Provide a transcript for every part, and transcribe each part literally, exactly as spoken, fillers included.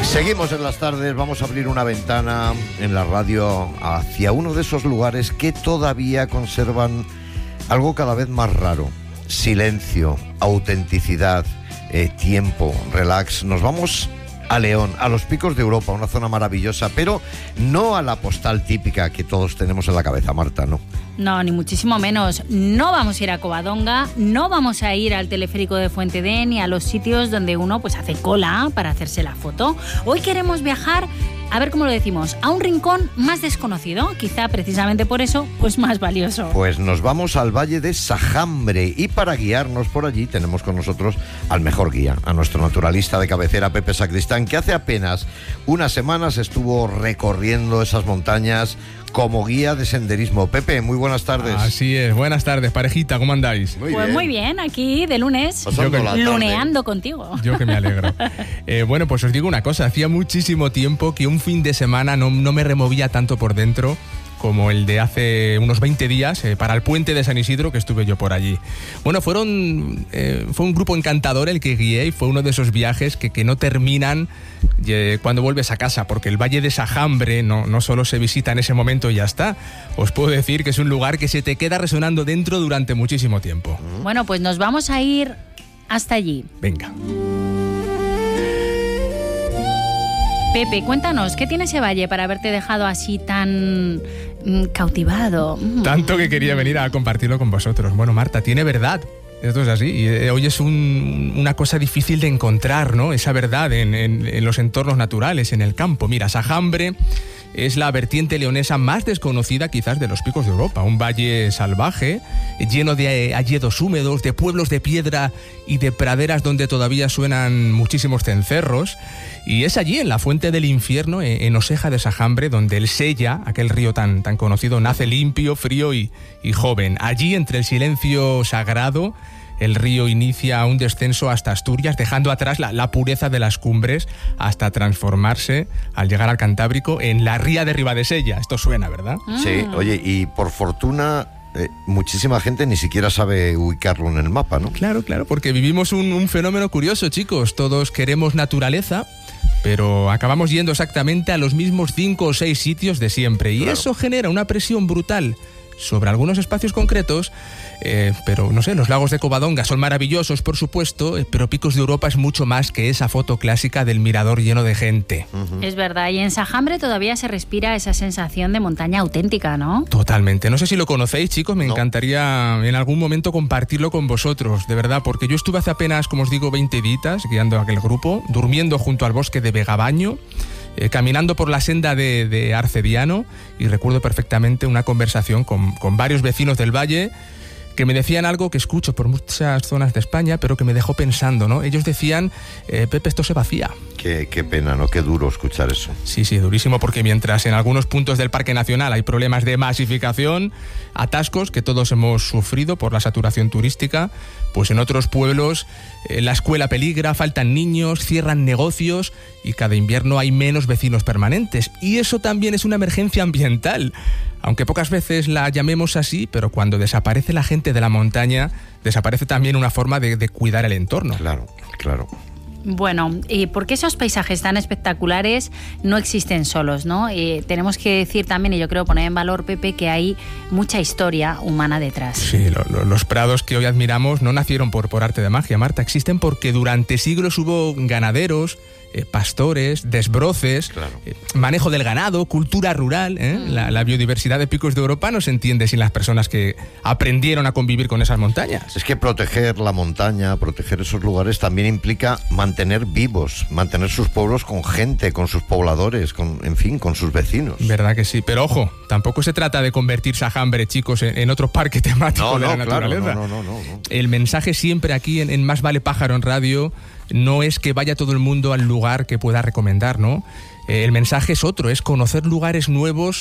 Seguimos en las tardes, vamos a abrir una ventana en la radio hacia uno de esos lugares que todavía conservan algo cada vez más raro: silencio, autenticidad, eh, tiempo, relax. Nos vamos a León, a los Picos de Europa, una zona maravillosa, pero no a la postal típica que todos tenemos en la cabeza, Marta, ¿no? No, ni muchísimo menos. No vamos a ir a Covadonga, no vamos a ir al teleférico de Fuente D ni a los sitios donde uno pues hace cola para hacerse la foto. Hoy queremos viajar, a ver cómo lo decimos, a un rincón más desconocido, quizá precisamente por eso, pues más valioso. Pues nos vamos al Valle de Sajambre y para guiarnos por allí tenemos con nosotros al mejor guía, a nuestro naturalista de cabecera, Pepe Sacristán, que hace apenas unas semanas estuvo recorriendo esas montañas como guía de senderismo. Pepe, muy buenas tardes. Así es, buenas tardes, parejita, ¿cómo andáis? Muy pues bien. Muy bien, aquí de lunes, Pasando la tarde. luneando contigo. Yo que me alegro. eh, bueno, pues os digo una cosa, hacía muchísimo tiempo que un fin de semana no, no me removía tanto por dentro como el de hace unos veinte días, eh, para el puente de San Isidro, que estuve yo por allí. Bueno, fueron eh, fue un grupo encantador el que guié y fue uno de esos viajes que, que no terminan eh, cuando vuelves a casa, porque el Valle de Sajambre no, no solo se visita en ese momento y ya está. Os puedo decir que es un lugar que se te queda resonando dentro durante muchísimo tiempo. Bueno, pues nos vamos a ir hasta allí. Venga. Pepe, cuéntanos, ¿qué tiene ese valle para haberte dejado así tan mm, cautivado? Mm. Tanto que quería venir a compartirlo con vosotros. Bueno, Marta, tiene verdad. Esto es así. Y eh, hoy es un, una cosa difícil de encontrar, ¿no? Esa verdad en, en, en los entornos naturales, en el campo. Mira, Sajambre es la vertiente leonesa más desconocida quizás de los Picos de Europa. Un valle salvaje, lleno de hayedos húmedos, de pueblos de piedra y de praderas donde todavía suenan muchísimos cencerros. Y es allí, en la Fuente del Infierno, en Oseja de Sajambre, donde el Sella, aquel río tan, tan conocido, nace limpio, frío y, y joven. Allí, entre el silencio sagrado, el río inicia un descenso hasta Asturias, dejando atrás la, la pureza de las cumbres hasta transformarse, al llegar al Cantábrico, en la ría de Ribadesella. Esto suena, ¿verdad? Sí, oye, y por fortuna eh, muchísima gente ni siquiera sabe ubicarlo en el mapa, ¿no? Claro, claro, porque vivimos un, un fenómeno curioso, chicos. Todos queremos naturaleza, pero acabamos yendo exactamente a los mismos cinco o seis sitios de siempre. Y claro, eso genera una presión brutal sobre algunos espacios concretos, eh, pero no sé, los lagos de Covadonga son maravillosos, por supuesto, eh, pero Picos de Europa es mucho más que esa foto clásica del mirador lleno de gente. Uh-huh. Es verdad, y en Sajambre todavía se respira esa sensación de montaña auténtica, ¿no? Totalmente. No sé si lo conocéis, chicos, me no. encantaría en algún momento compartirlo con vosotros, de verdad, porque yo estuve hace apenas, como os digo, veinte días guiando a aquel grupo, durmiendo junto al bosque de Vegabaño, Eh, caminando por la senda de, de Arcediano, y recuerdo perfectamente una conversación con, con varios vecinos del valle que me decían algo que escucho por muchas zonas de España, pero que me dejó pensando, ¿no? Ellos decían, eh, Pepe, esto se vacía. Qué, qué pena, ¿no? Qué duro escuchar eso. Sí, sí, durísimo, porque mientras en algunos puntos del Parque Nacional hay problemas de masificación, atascos que todos hemos sufrido por la saturación turística, pues en otros pueblos eh, la escuela peligra, faltan niños, cierran negocios y cada invierno hay menos vecinos permanentes. Y eso también es una emergencia ambiental. Aunque pocas veces la llamemos así, pero cuando desaparece la gente de la montaña, desaparece también una forma de, de cuidar el entorno. Claro, claro. Bueno, eh, porque esos paisajes tan espectaculares no existen solos, ¿no? Eh, tenemos que decir también, y yo creo poner en valor, Pepe, que hay mucha historia humana detrás. Sí, lo, lo, los prados que hoy admiramos no nacieron por, por arte de magia, Marta. Existen porque durante siglos hubo ganaderos, eh, pastores, desbroces, claro. eh, manejo del ganado, cultura rural. ¿eh? Mm. La, la biodiversidad de Picos de Europa no se entiende sin las personas que aprendieron a convivir con esas montañas. Es que proteger la montaña, proteger esos lugares también implica mantener vivos, mantener sus pueblos con gente, con sus pobladores, con, en fin, con sus vecinos. Verdad que sí, pero ojo, tampoco se trata de convertir Sajambre, chicos, en, en otro parque temático no, de no, la claro, naturaleza. No, no, no, no, no. El mensaje siempre aquí en, en Más Vale Pájaro en Radio no es que vaya todo el mundo al lugar que pueda recomendar, ¿no? Eh, el mensaje es otro, es conocer lugares nuevos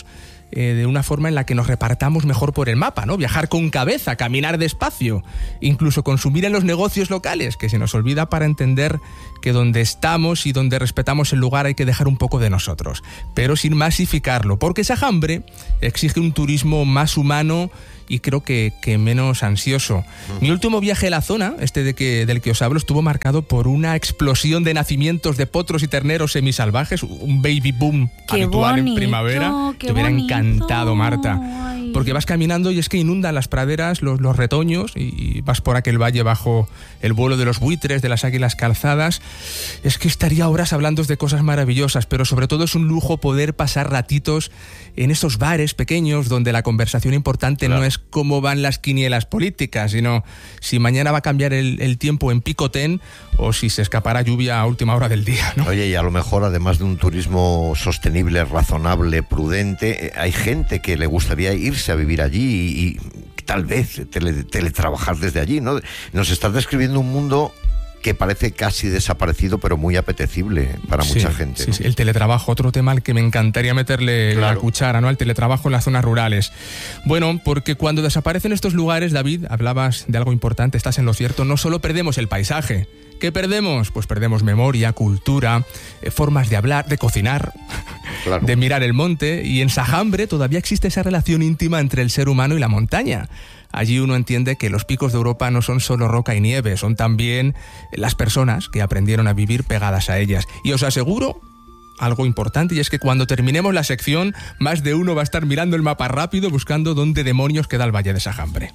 eh, de una forma en la que nos repartamos mejor por el mapa, ¿no? Viajar con cabeza, caminar despacio, incluso consumir en los negocios locales, que se nos olvida para entender que donde estamos y donde respetamos el lugar hay que dejar un poco de nosotros, pero sin masificarlo, porque Sajambre exige un turismo más humano y creo que, que menos ansioso. Mm. Mi último viaje a la zona, este de que, del que os hablo, estuvo marcado por una explosión de nacimientos de potros y terneros semisalvajes, un baby boom qué habitual bonito, en primavera. Te hubiera bonito. encantado, Marta. Ay. Porque vas caminando y es que inundan las praderas, los, los retoños, y, y vas por aquel valle bajo el vuelo de los buitres, de las águilas calzadas. Es que estaría horas hablando de cosas maravillosas, pero sobre todo es un lujo poder pasar ratitos en esos bares pequeños donde la conversación importante claro. no es cómo van las quinielas políticas, sino si mañana va a cambiar el, el tiempo en picotén o si se escapará lluvia a última hora del día, ¿no? Oye, y a lo mejor además de un turismo sostenible, razonable, prudente, hay gente que le gustaría irse a vivir allí y, y tal vez tele, teletrabajar desde allí, ¿no? Nos estás describiendo un mundo que parece casi desaparecido, pero muy apetecible para sí, mucha gente. Sí, ¿no? sí, el teletrabajo, otro tema al que me encantaría meterle claro. la cuchara, ¿no? El teletrabajo en las zonas rurales. Bueno, porque cuando desaparecen estos lugares, David, hablabas de algo importante, estás en lo cierto, no solo perdemos el paisaje. ¿Qué perdemos? Pues perdemos memoria, cultura, eh, formas de hablar, de cocinar, claro. de mirar el monte, y en Sajambre todavía existe esa relación íntima entre el ser humano y la montaña. Allí uno entiende que los picos de Europa no son solo roca y nieve, son también las personas que aprendieron a vivir pegadas a ellas. Y os aseguro algo importante, y es que cuando terminemos la sección, más de uno va a estar mirando el mapa rápido buscando dónde demonios queda el Valle de Sajambre.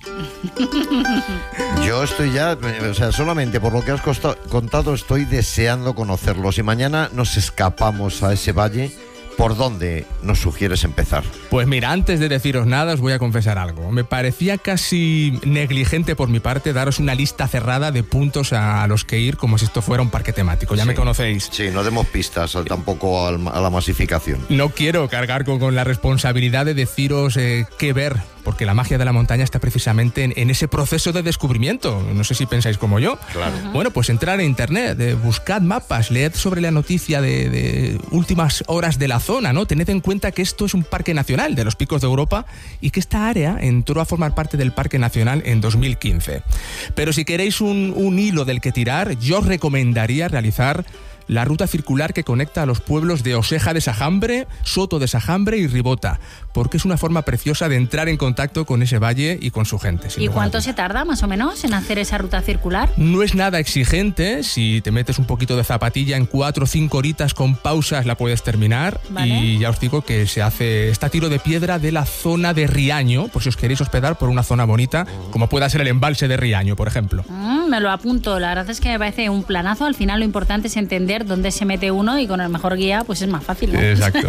Yo estoy ya, o sea, solamente por lo que has contado estoy deseando conocerlo. Si mañana nos escapamos a ese valle, ¿por dónde nos sugieres empezar? Pues mira, antes de deciros nada, os voy a confesar algo. Me parecía casi negligente por mi parte daros una lista cerrada de puntos a los que ir como si esto fuera un parque temático. Ya sí. me conocéis. Sí, no demos pistas tampoco a la masificación. No quiero cargar con, con la responsabilidad de deciros eh, qué ver, porque la magia de la montaña está precisamente en, en ese proceso de descubrimiento. No sé si pensáis como yo. Claro. Uh-huh. Bueno, pues entrar en internet, eh, buscad mapas, leed sobre la noticia de, de últimas horas de la zona, ¿no? Tened en cuenta que esto es un parque nacional de los Picos de Europa y que esta área entró a formar parte del Parque Nacional en dos mil quince. Pero si queréis un, un hilo del que tirar, yo os recomendaría realizar la ruta circular que conecta a los pueblos de Oseja de Sajambre, Soto de Sajambre y Ribota, porque es una forma preciosa de entrar en contacto con ese valle y con su gente. ¿Y cuánto se tarda más o menos en hacer esa ruta circular? No es nada exigente, si te metes un poquito de zapatilla en cuatro o cinco horitas con pausas la puedes terminar. Vale. Y ya os digo que se hace esta tiro de piedra de la zona de Riaño, por si os queréis hospedar por una zona bonita, como pueda ser el embalse de Riaño, por ejemplo. Mm, me lo apunto, la verdad es que me parece un planazo. Al final lo importante es entender dónde se mete uno y con el mejor guía pues es más fácil, ¿no? Exacto.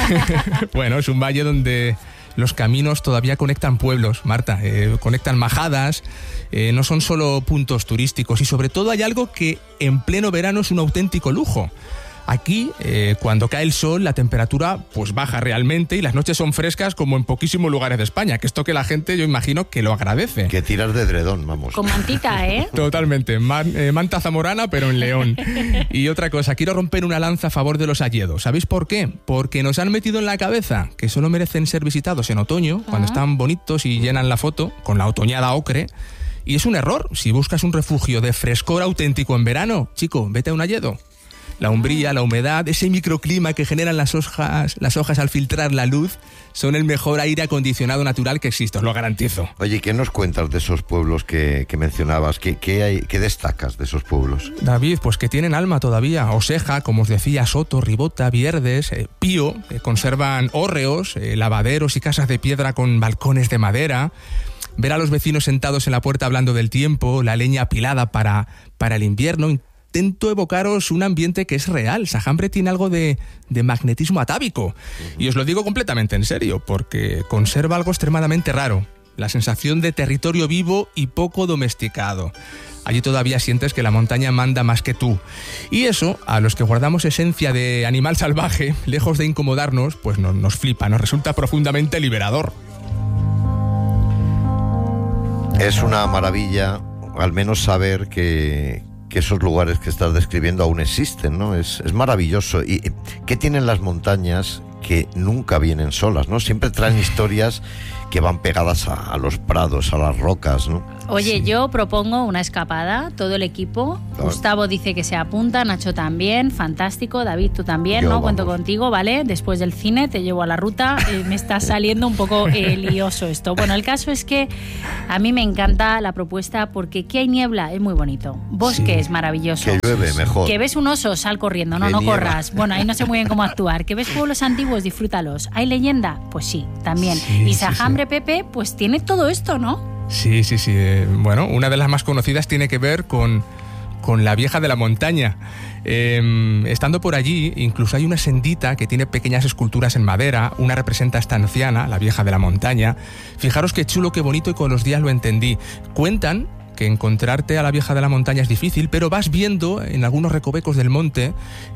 Bueno, es un valle donde los caminos todavía conectan pueblos, Marta, eh, conectan majadas, eh, no son solo puntos turísticos, y sobre todo hay algo que en pleno verano es un auténtico lujo. Aquí, eh, cuando cae el sol, la temperatura pues baja realmente y las noches son frescas como en poquísimos lugares de España, que esto que la gente, yo imagino, que lo agradece. Que tiras de edredón, vamos. Con mantita, ¿eh? Totalmente, Man, eh, manta zamorana, pero en León. Y otra cosa, quiero romper una lanza a favor de los hayedos. ¿Sabéis por qué? Porque nos han metido en la cabeza que solo merecen ser visitados en otoño, uh-huh. cuando están bonitos y llenan la foto, con la otoñada ocre. Y es un error. Si buscas un refugio de frescor auténtico en verano, chico, vete a un hayedo. La umbría, la humedad, ese microclima que generan las hojas, las hojas al filtrar la luz, son el mejor aire acondicionado natural que existe, os lo garantizo. Oye, ¿qué nos cuentas de esos pueblos que, que mencionabas? ¿Qué, qué, hay, ¿Qué destacas de esos pueblos? David, pues que tienen alma todavía. Oseja, como os decía, Soto, Ribota, Vierdes, eh, Pío, eh, conservan hórreos, eh, lavaderos y casas de piedra con balcones de madera. Ver a los vecinos sentados en la puerta hablando del tiempo, la leña apilada para, para el invierno. Intento evocaros un ambiente que es real. Sajambre tiene algo de, de magnetismo atávico. Uh-huh. Y os lo digo completamente en serio, porque conserva algo extremadamente raro. La sensación de territorio vivo y poco domesticado. Allí todavía sientes que la montaña manda más que tú. Y eso, a los que guardamos esencia de animal salvaje, lejos de incomodarnos, pues no, nos flipa, nos resulta profundamente liberador. Es una maravilla, al menos saber que... que esos lugares que estás describiendo aún existen, ¿no? Es, es maravilloso. ¿Y qué tienen las montañas que nunca vienen solas, ¿no? Siempre traen historias que van pegadas a, a los prados, a las rocas, ¿no? Oye, Sí. yo propongo una escapada, todo el equipo. Gustavo dice que se apunta, Nacho también, fantástico. David, tú también, Yo, ¿no? Cuento vamos. contigo, ¿vale? Después del cine te llevo a la ruta. Eh, me está saliendo un poco eh, lioso esto. Bueno, el caso es que a mí me encanta la propuesta porque que hay niebla, es muy bonito. Bosque Sí. es maravilloso. Que llueve, mejor. Que ves un oso, sal corriendo, no, Que no nieva. corras. Bueno, ahí no sé muy bien cómo actuar. Que ves pueblos antiguos, disfrútalos. ¿Hay leyenda? Pues sí, también. Sí, y sí, Sajambre Pepe, pues tiene todo esto, ¿no? Sí, sí, sí. Eh, Bueno, una de las más conocidas tiene que ver con, con la vieja de la montaña. Eh, estando por allí, incluso hay una sendita que tiene pequeñas esculturas en madera. Una representa a esta anciana, la vieja de la montaña. Fijaros qué chulo, qué bonito, y con los días lo entendí. Cuentan que encontrarte a la vieja de la montaña es difícil, pero vas viendo en algunos recovecos del monte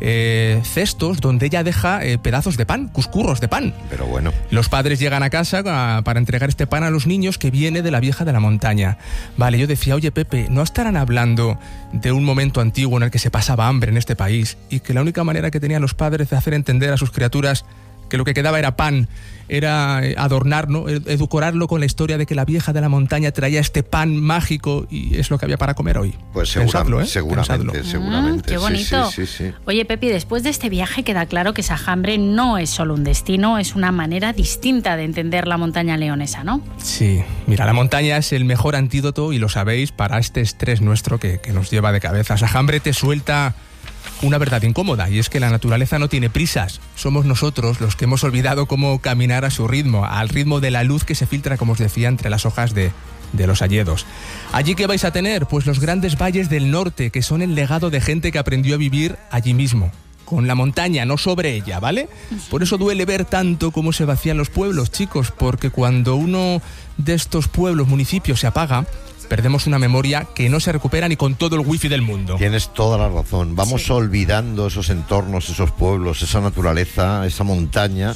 eh, cestos donde ella deja eh, pedazos de pan, cuscurros de pan. Pero bueno, Los padres llegan a casa a- para entregar este pan a los niños que viene de la vieja de la montaña. Vale, yo decía, oye Pepe, ¿no estarán hablando de un momento antiguo en el que se pasaba hambre en este país y que la única manera que tenían los padres de hacer entender a sus criaturas que lo que quedaba era pan, era eh, adornar, ¿no? Ed- edulcorarlo con la historia de que la vieja de la montaña traía este pan mágico y es lo que había para comer hoy? pues segura- Pensadlo, ¿eh? seguramente, Pensadlo. seguramente. Mm, qué Sí, bonito. Sí, sí, sí. Oye, Pepi, después de este viaje queda claro que Sajambre no es solo un destino, es una manera distinta de entender la montaña leonesa, ¿no? Sí, mira, la montaña es el mejor antídoto, y lo sabéis, para este estrés nuestro que, que nos lleva de cabeza. Sajambre te suelta una verdad incómoda, y es que la naturaleza no tiene prisas. Somos nosotros los que hemos olvidado cómo caminar a su ritmo, al ritmo de la luz que se filtra, como os decía, entre las hojas de, de los hayedos. ¿Allí qué vais a tener? Pues los grandes valles del norte, que son el legado de gente que aprendió a vivir allí mismo, con la montaña, no sobre ella, ¿vale? Por eso duele ver tanto cómo se vacían los pueblos, chicos, porque cuando uno de estos pueblos, municipios, se apaga, perdemos una memoria que no se recupera ni con todo el wifi del mundo. Tienes toda la razón. Vamos Sí. olvidando esos entornos, esos pueblos, esa naturaleza, esa montaña,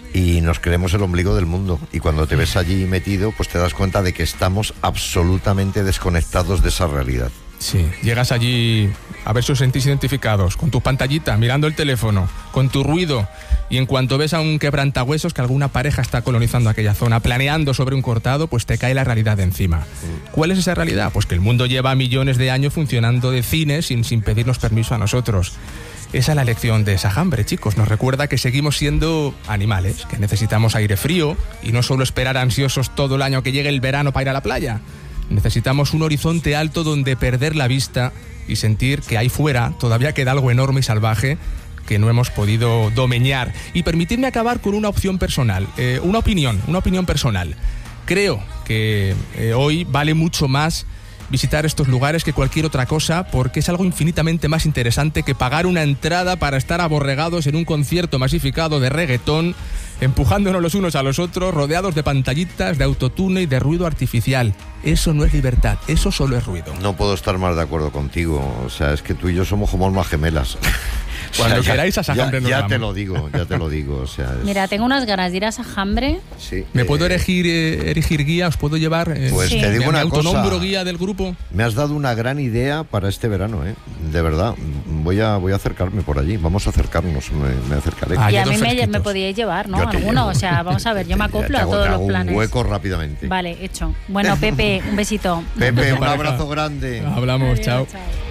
y nos creemos el ombligo del mundo. Y cuando te ves allí metido, pues te das cuenta de que estamos absolutamente desconectados de esa realidad. Sí, llegas allí a ver si os sentís identificados, con tu pantallita, mirando el teléfono, con tu ruido, y en cuanto ves a un quebrantahuesos que alguna pareja está colonizando aquella zona, planeando sobre un cortado, pues te cae la realidad de encima. ¿Cuál es esa realidad? Pues que el mundo lleva millones de años funcionando de cine sin, sin pedirnos permiso a nosotros. Esa es la lección de Sajambre, chicos. Nos recuerda que seguimos siendo animales, que necesitamos aire frío y no solo esperar ansiosos todo el año que llegue el verano para ir a la playa. Necesitamos un horizonte alto donde perder la vista y sentir que ahí fuera todavía queda algo enorme y salvaje que no hemos podido domeñar. Y permitidme acabar con una opción personal, eh, una opinión, una opinión personal. Creo que eh, hoy vale mucho más visitar estos lugares que cualquier otra cosa, porque es algo infinitamente más interesante que pagar una entrada para estar aborregados en un concierto masificado de reggaetón, empujándonos los unos a los otros, rodeados de pantallitas, de autotune y de ruido artificial. Eso no es libertad, eso solo es ruido. No puedo estar más de acuerdo contigo. O sea, es que tú y yo somos como almas gemelas. O sea, Cuando ya- queráis a Sajambre ya, nos ya vamos. te lo digo, ya te lo digo. O sea, es- Mira, tengo unas ganas de ir a Sajambre. sí, ¿Me eh, puedo erigir, eh, erigir guía? ¿Os puedo llevar? eh, Pues Sí. te digo mi una autonombro cosa. guía del grupo? Me has dado una gran idea para este verano, ¿eh? De verdad. Voy a, voy a acercarme por allí. Vamos a acercarnos. Me, me acercaré. Ah, y ya a mí dos me, fresquitos. me podíais llevar, ¿no? Yo te Alguno, llevo. o sea, vamos a ver, yo me Te- te acoplo a hago- todos te los hago planes. un hueco rápidamente. Vale, hecho. Bueno, Pepe, un besito. Pepe, un Pareja. abrazo grande. Hablamos, Adiós, chao. chao.